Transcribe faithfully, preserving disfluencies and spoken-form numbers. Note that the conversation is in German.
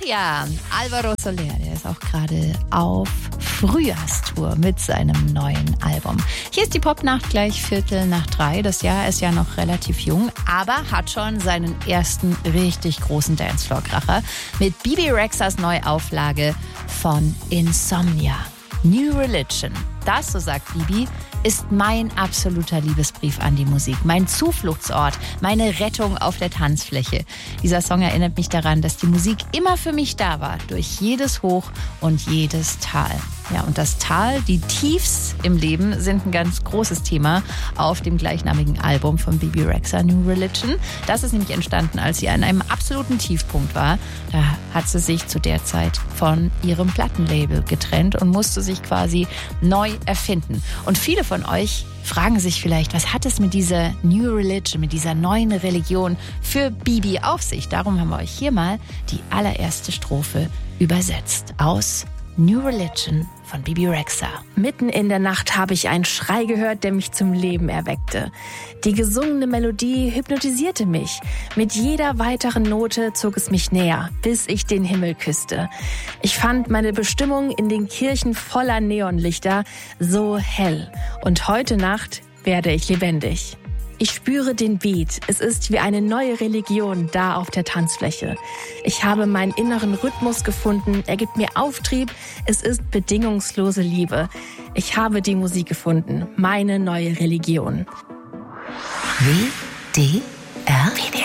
ja, Alvaro Soler, der ist auch gerade auf Frühjahrstour mit seinem neuen Album. Hier ist die Popnacht gleich Viertel nach drei. Das Jahr ist ja noch relativ jung, aber hat schon seinen ersten richtig großen Dancefloor-Kracher mit Bebe Rexhas Neuauflage von Insomnia. New Religion. Das, so sagt Bibi, ist mein absoluter Liebesbrief an die Musik. Mein Zufluchtsort, meine Rettung auf der Tanzfläche. Dieser Song erinnert mich daran, dass die Musik immer für mich da war, durch jedes Hoch und jedes Tal. Ja, und das Tal, die Tiefs im Leben sind ein ganz großes Thema auf dem gleichnamigen Album von Bebe Rexha, New Religion. Das ist nämlich entstanden, als sie an einem absoluten Tiefpunkt war. Da hat sie sich zu der Zeit von ihrem Plattenlabel getrennt und musste sich quasi neu erfinden. Und viele von euch fragen sich vielleicht, was hat es mit dieser New Religion, mit dieser neuen Religion für Bibi auf sich? Darum haben wir euch hier mal die allererste Strophe übersetzt aus New Religion von Bebe Rexha. Mitten in der Nacht habe ich einen Schrei gehört, der mich zum Leben erweckte. Die gesungene Melodie hypnotisierte mich. Mit jeder weiteren Note zog es mich näher, bis ich den Himmel küsste. Ich fand meine Bestimmung in den Kirchen voller Neonlichter so hell. Und heute Nacht werde ich lebendig. Ich spüre den Beat. Es ist wie eine neue Religion da auf der Tanzfläche. Ich habe meinen inneren Rhythmus gefunden. Er gibt mir Auftrieb. Es ist bedingungslose Liebe. Ich habe die Musik gefunden. Meine neue Religion. W D R